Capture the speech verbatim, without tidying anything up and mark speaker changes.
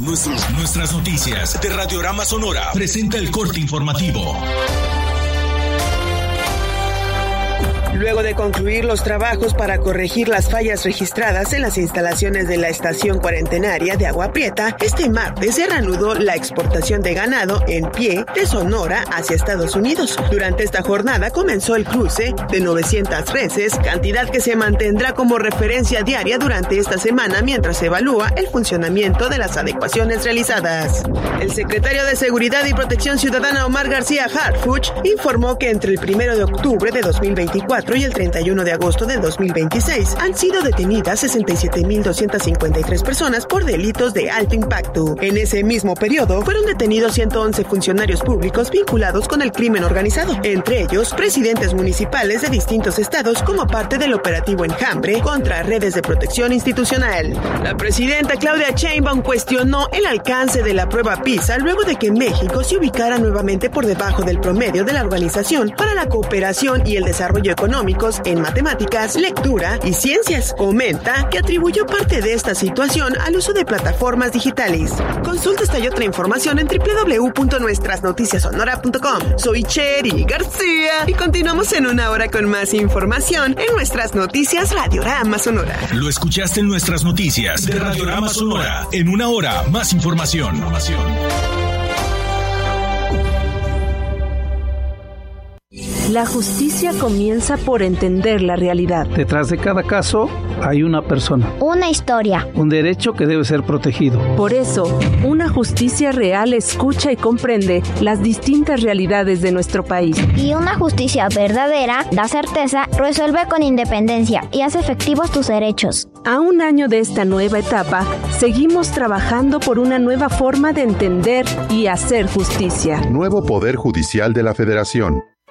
Speaker 1: Nuestros, nuestras noticias de Radiorama Sonora presenta el corte informativo.
Speaker 2: Luego de concluir los trabajos para corregir las fallas registradas en las instalaciones de la estación cuarentenaria de Agua Prieta, este martes se reanudó la exportación de ganado en pie de Sonora hacia Estados Unidos. Durante esta jornada comenzó el cruce de novecientas reses, cantidad que se mantendrá como referencia diaria durante esta semana mientras se evalúa el funcionamiento de las adecuaciones realizadas. El secretario de Seguridad y Protección Ciudadana Omar García Harfuch informó que entre el primero de octubre de dos mil veinticuatro y el treinta y uno de agosto del dos mil veintiséis han sido detenidas sesenta y siete mil doscientas cincuenta y tres personas por delitos de alto impacto. En ese mismo periodo fueron detenidos ciento once funcionarios públicos vinculados con el crimen organizado, entre ellos presidentes municipales de distintos estados como parte del operativo Enjambre contra redes de protección institucional. La presidenta Claudia Sheinbaum cuestionó el alcance de la prueba PISA luego de que México se ubicara nuevamente por debajo del promedio de la Organización para la Cooperación y el Desarrollo Económico en matemáticas, lectura y ciencias. Comenta que atribuyó parte de esta situación al uso de plataformas digitales. Consulta esta y otra información en doble u doble u doble u punto nuestras noticias sonora punto com. Soy Cheri García y continuamos en una hora con más información en nuestras noticias Radiorama Sonora.
Speaker 1: Lo escuchaste en nuestras noticias de Radiorama Sonora. En una hora, más información.
Speaker 3: La justicia comienza por entender la realidad.
Speaker 4: Detrás de cada caso hay una persona.
Speaker 5: Una historia.
Speaker 4: Un derecho que debe ser protegido.
Speaker 3: Por eso, una justicia real escucha y comprende las distintas realidades de nuestro país.
Speaker 5: Y una justicia verdadera da certeza, resuelve con independencia y hace efectivos tus derechos.
Speaker 3: A un año de esta nueva etapa, seguimos trabajando por una nueva forma de entender y hacer justicia.
Speaker 6: Nuevo Poder Judicial de la Federación.